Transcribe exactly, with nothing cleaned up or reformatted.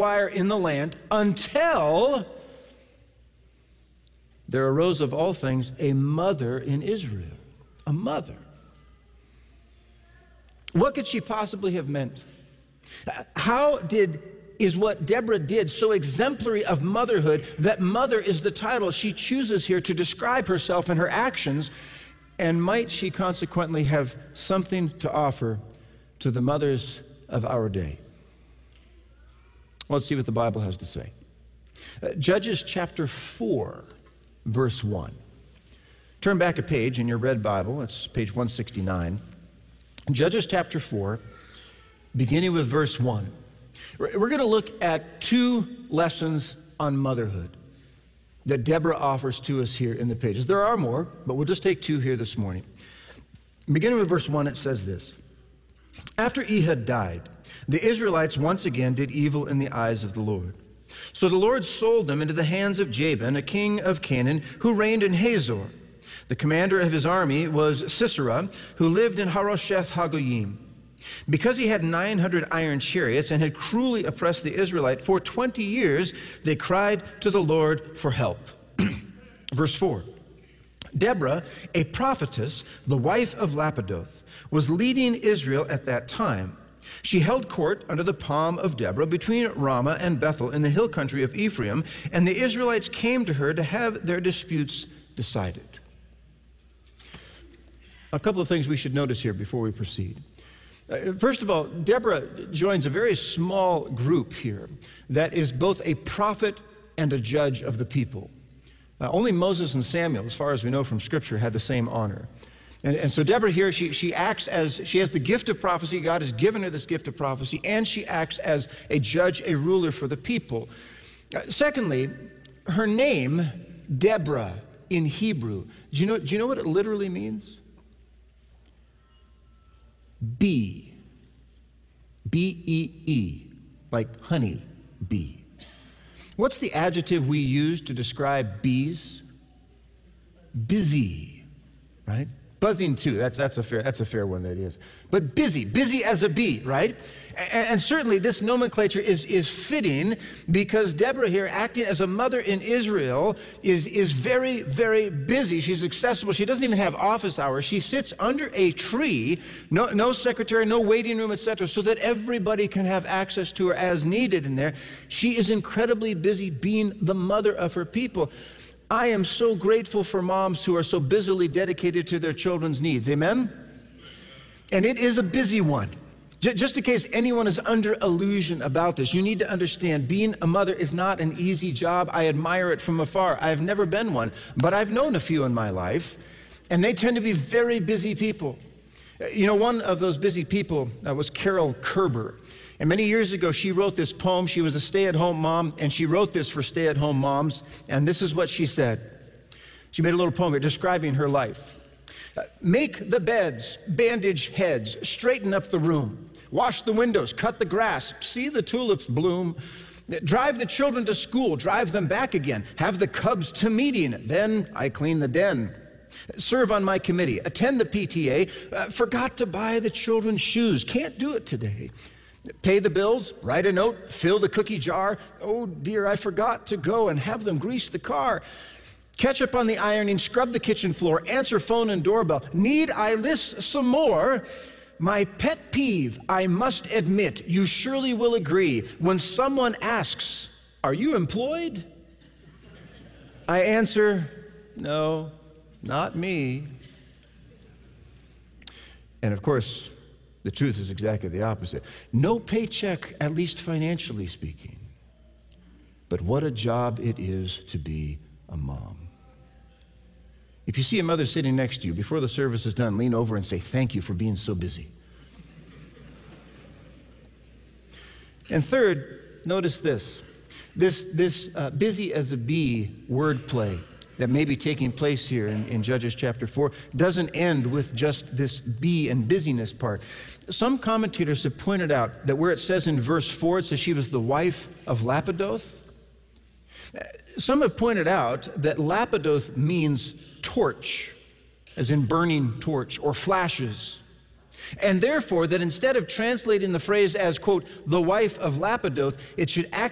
squire in the land until there arose of all things a mother in Israel. A mother. What could she possibly have meant? How did, is what Deborah did so exemplary of motherhood that mother is the title she chooses here to describe herself and her actions, and might she consequently have something to offer to the mothers of our day? Well, let's see what the Bible has to say. Uh, Judges chapter four, verse one. Turn back a page in your red Bible. It's page one sixty-nine. Judges chapter four, beginning with verse one. We're going to look at two lessons on motherhood that Deborah offers to us here in the pages. There are more, but we'll just take two here this morning. Beginning with verse one, it says this. After Ehud died, the Israelites once again did evil in the eyes of the Lord. So the Lord sold them into the hands of Jabin, a king of Canaan, who reigned in Hazor. The commander of his army was Sisera, who lived in Harosheth Hagoyim. Because he had nine hundred iron chariots and had cruelly oppressed the Israelite for twenty years, they cried to the Lord for help. Verse four. Deborah, a prophetess, the wife of Lapidoth, was leading Israel at that time. She held court under the palm of Deborah between Ramah and Bethel in the hill country of Ephraim, and the Israelites came to her to have their disputes decided. A couple of things we should notice here before we proceed. Uh, first of all, Deborah joins a very small group here that is both a prophet and a judge of the people. Uh, only Moses and Samuel, as far as we know from Scripture, had the same honor. And, and so Deborah here, she, she acts as, she has the gift of prophecy. God has given her this gift of prophecy, and she acts as a judge, a ruler for the people. Uh, secondly, her name, Deborah, in Hebrew, do you know, do you know what it literally means? Bee. B E E, like honey bee. What's the adjective we use to describe bees? Busy, right? Buzzing too, that's, that's, a fair, that's a fair one, that is. But busy, busy as a bee, right? And, and certainly this nomenclature is, is fitting because Deborah here, acting as a mother in Israel, is, is very, very busy. She's accessible. She doesn't even have office hours. She sits under a tree, no, no secretary, no waiting room, et cetera, so that everybody can have access to her as needed in there. She is incredibly busy being the mother of her people. I am so grateful for moms who are so busily dedicated to their children's needs. Amen? And it is a busy one. J- just in case anyone is under illusion about this, you need to understand being a mother is not an easy job. I admire it from afar. I've never been one, but I've known a few in my life, and they tend to be very busy people. You know, one of those busy people uh, was Carol Kerber. And many years ago, she wrote this poem. She was a stay-at-home mom, and she wrote this for stay-at-home moms. And this is what she said. She made a little poem here describing her life. Make the beds, bandage heads, straighten up the room, wash the windows, cut the grass, see the tulips bloom, drive the children to school, drive them back again, have the cubs to meeting, then I clean the den. Serve on my committee, attend the P T A, uh, forgot to buy the children shoes, can't do it today. Pay the bills, write a note, fill the cookie jar. Oh dear, I forgot to go and have them grease the car. Catch up on the ironing, scrub the kitchen floor, answer phone and doorbell. Need I list some more? My pet peeve, I must admit, you surely will agree, when someone asks, are you employed? I answer, no, not me. And of course, the truth is exactly the opposite. No paycheck, at least financially speaking. But what a job it is to be a mom. If you see a mother sitting next to you, before the service is done, lean over and say, thank you for being so busy. And third, notice this. This, this uh, busy as a bee wordplay that may be taking place here in, in Judges chapter four doesn't end with just this bee and busyness part. Some commentators have pointed out that where it says in verse four, it says she was the wife of Lapidoth. Some have pointed out that Lapidoth means torch, as in burning torch, or flashes. And therefore, that instead of translating the phrase as, quote, the wife of Lapidoth, it should actually